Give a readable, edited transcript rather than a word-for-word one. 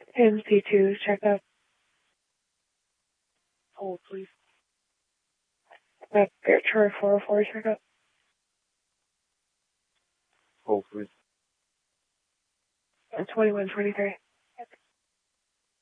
MC2, check up. Hold, please. Troy 404, check up. Hold, please. 2123.